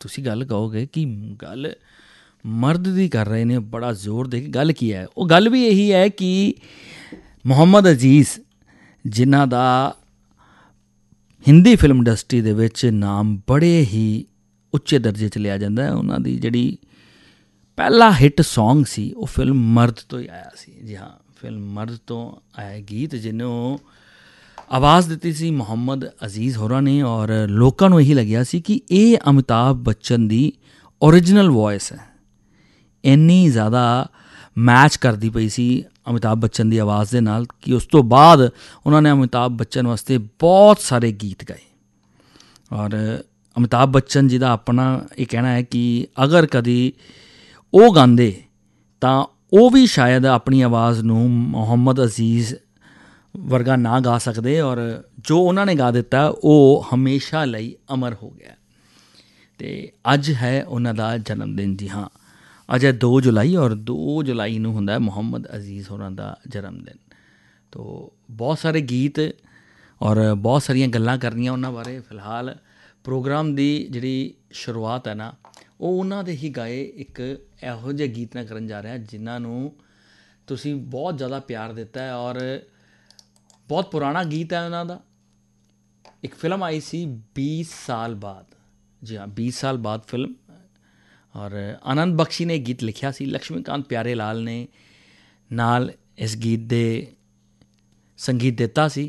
ਤੁਸੀਂ ਗੱਲ ਕਹੋਗੇ ਕਿ ਗੱਲ ਮਰਦ ਦੀ ਕਰ ਰਹੇ ਨੇ ਬੜਾ ਜ਼ੋਰ ਦੇ ਕੇ, ਗੱਲ ਕੀ ਹੈ? ਉਹ ਗੱਲ ਵੀ ਇਹੀ ਹੈ ਕਿ ਮੁਹੰਮਦ ਅਜ਼ੀਜ਼ ਜਿਨ੍ਹਾਂ ਦਾ ਹਿੰਦੀ ਫਿਲਮ ਇੰਡਸਟਰੀ ਦੇ ਵਿੱਚ ਨਾਮ ਬੜੇ ਹੀ ਉੱਚੇ ਦਰਜੇ 'ਚ ਲਿਆ ਜਾਂਦਾ, ਉਹਨਾਂ ਦੀ ਜਿਹੜੀ ਪਹਿਲਾ ਹਿੱਟ ਸੌਂਗ ਸੀ ਉਹ ਫਿਲਮ ਮਰਦ ਤੋਂ ਹੀ ਆਇਆ ਸੀ। ਜੀ ਹਾਂ, ਫਿਲਮ ਮਰਦ ਤੋਂ ਆਇਆ ਗੀਤ ਜਿਹਨੂੰ ਆਵਾਜ਼ ਦਿੱਤੀ ਸੀ ਮੁਹੰਮਦ ਅਜ਼ੀਜ਼ ਹੋਰਾਂ ਨੇ, ਔਰ ਲੋਕਾਂ ਨੂੰ ਇਹੀ ਲੱਗਿਆ ਸੀ ਕਿ ਇਹ ਅਮਿਤਾਭ ਬੱਚਨ ਦੀ ਓਰੀਜਨਲ ਵੋਇਸ ਹੈ। ਇੰਨੀ ਜ਼ਿਆਦਾ ਮੈਚ ਕਰਦੀ ਪਈ ਸੀ ਅਮਿਤਾਭ ਬੱਚਨ ਦੀ ਆਵਾਜ਼ ਦੇ ਨਾਲ ਕਿ ਉਸ ਤੋਂ ਬਾਅਦ ਉਹਨਾਂ ਨੇ ਅਮਿਤਾਭ ਬੱਚਨ ਵਾਸਤੇ ਬਹੁਤ ਸਾਰੇ ਗੀਤ ਗਾਏ। ਔਰ ਅਮਿਤਾਭ ਬੱਚਨ ਜੀ ਦਾ ਆਪਣਾ ਇਹ ਕਹਿਣਾ ਹੈ ਕਿ ਅਗਰ ਕਦੀ ਉਹ ਗਾਉਂਦੇ ਤਾਂ ਉਹ ਵੀ ਸ਼ਾਇਦ ਆਪਣੀ ਆਵਾਜ਼ ਨੂੰ ਮੁਹੰਮਦ ਅਜ਼ੀਜ਼ ਵਰਗਾ ਨਾ ਗਾ ਸਕਦੇ, ਔਰ ਜੋ ਉਹਨਾਂ ਨੇ ਗਾ ਦਿੱਤਾ ਉਹ ਹਮੇਸ਼ਾ ਲਈ ਅਮਰ ਹੋ ਗਿਆ। ਅਤੇ ਅੱਜ ਹੈ ਉਹਨਾਂ ਦਾ ਜਨਮ ਦਿਨ। ਜੀ ਹਾਂ, ਅੱਜ ਹੈ 2 ਜੁਲਾਈ, ਔਰ 2 ਜੁਲਾਈ ਨੂੰ ਹੁੰਦਾ ਮੁਹੰਮਦ ਅਜ਼ੀਜ਼ ਹੋਰਾਂ ਦਾ ਜਨਮ ਦਿਨ। ਤੋ ਬਹੁਤ ਸਾਰੇ ਗੀਤ ਔਰ ਬਹੁਤ ਸਾਰੀਆਂ ਗੱਲਾਂ ਕਰਨੀਆਂ ਉਹਨਾਂ ਬਾਰੇ। ਫਿਲਹਾਲ ਪ੍ਰੋਗਰਾਮ ਦੀ ਜਿਹੜੀ ਸ਼ੁਰੂਆਤ ਹੈ ਨਾ, ਉਹ ਉਹਨਾਂ ਦੇ ਹੀ ਗਾਏ ਇੱਕ ਇਹੋ ਜਿਹੇ ਗੀਤ ਨਾਲ ਕਰਨ ਜਾ ਰਿਹਾ ਜਿਨ੍ਹਾਂ ਨੂੰ ਤੁਸੀਂ ਬਹੁਤ ਜ਼ਿਆਦਾ ਪਿਆਰ ਦਿੱਤਾ ਹੈ, ਔਰ ਬਹੁਤ ਪੁਰਾਣਾ ਗੀਤ ਹੈ ਉਹਨਾਂ ਦਾ। ਇੱਕ ਫਿਲਮ ਆਈ ਸੀ 20 ਸਾਲ ਬਾਅਦ। ਜੀ ਹਾਂ, 20 ਸਾਲ ਬਾਅਦ ਫਿਲਮ, ਔਰ ਆਨੰਦ ਬਖਸ਼ੀ ਨੇ ਗੀਤ ਲਿਖਿਆ ਸੀ, ਲਕਸ਼ਮੀਕਾਂਤ ਪਿਆਰੇ ਲਾਲ ਨੇ ਨਾਲ ਇਸ ਗੀਤ ਦੇ ਸੰਗੀਤ ਦਿੱਤਾ ਸੀ,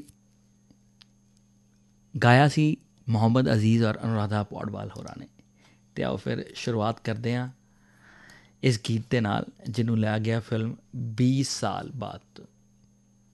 ਗਾਇਆ ਸੀ ਮੁਹੰਮਦ ਅਜ਼ੀਜ਼ ਔਰ ਅਨੁਰਾਧਾ ਪੌਡਵਾਲ ਹੋਰਾਂ ਨੇ। ਅਤੇ ਆਓ ਫਿਰ ਸ਼ੁਰੂਆਤ ਕਰਦੇ ਹਾਂ ਇਸ ਗੀਤ ਦੇ ਨਾਲ ਜਿਹਨੂੰ ਲਿਆ ਗਿਆ ਫਿਲਮ 20 ਸਾਲ ਬਾਅਦ।